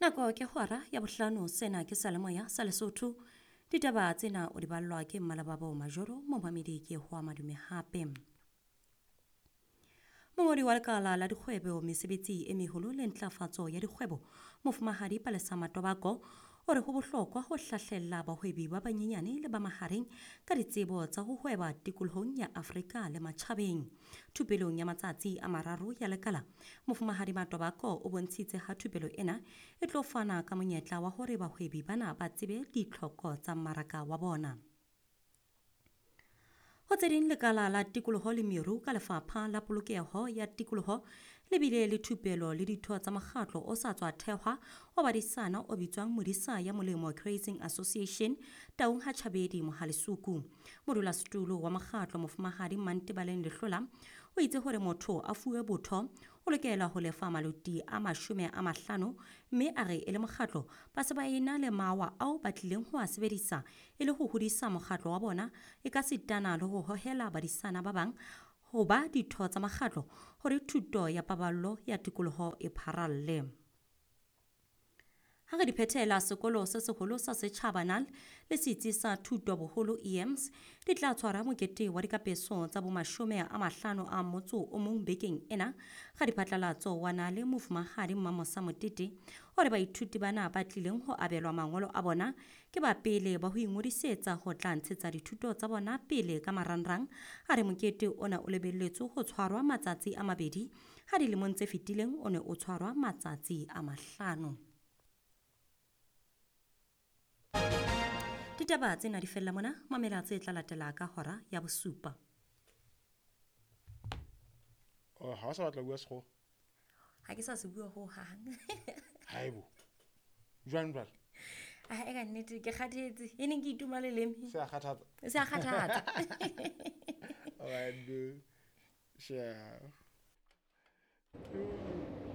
Nako ke hora ya bohlano sena ke salemoya sa Lesotho. Ditaba tsena o di ballwa ke Mmalababo Majoro Momamedi ke hoa madume hape. Mongodi wa lekala la dikgwebo mesebetsi e meholo le ntlafatso ya dikgwebo Mofumahadi Palesa Tobako o re ho bohlokwa ho hlahlella bahwebi ba banyenyane le ba mahareng ka ditsebo tsa ho hweba tikolohong ya Afrika le matjhabeng. Thupelong ya matsatsi a mararo ya lekala, Mofumahadi Tobako o bontshitse ha thupelo ena e tlo fana ka monyetla wa hore bahwebi bana ba tsebe ditlhoko tsa mmaraka wa bona. Ho tseding lekala la tikoloho le meru ka lefapha la polokeho ya tikoloho le bile le thupelo le ditho tsa mokgatlo o sa tswa thehwa wa badisana o bitswang Modisa ya Molemo Grazing Association Taung ha Chabedi Mohalesuku. Modulasetulo wa mokgatlo Mofumahadi Mantebaleng Lehlola o itse hore motho a fuwe botho o lokela ho lefa maloti a 50, mme a re e le mokgatlo ba se ba ena le mawa ao ba tlileng ho a sebedisa e le ho hodisa mokgatlo wa bona e ka sitana le ho hohela badisana ba bang ho ba ditho tsa mokgatlo hore thuto ya paballo ya tikoloho e pharalle. Ha re di phethela sekolo se seholo sa Setjhabanal le setsi sa thuto boholo EAMS di tla tshwara mokete wa dikapeso tsa bo50 a motso o mong bekeng ena ga diphatlalatso wa na le Mofumahadi Mamosa Motete hore baithuti bana ba tlileng ho abelwa mangolo a bona ke ba pele ba ho ingodisetsa ho tla ntshetsa dithuto tsa bona pele ka marangrang ha re mokete ona o lebelletswe ho tshwarwa matsatsi a 2 ha dilemong tse fetileng o ne o tshwarwa matsatsi a 5. Ditaba tsena di fella mona, mamela tse tla latela ka hora ya bosupa. Ha o sa batla bua sekgowa? Ha ke sa se bua ho hang. Haebo. Jwang jwale? E ka nnete ke kgathetse. E neng ke ituma leleme. Se a kgathatsa. Se a kgathatsa. Share.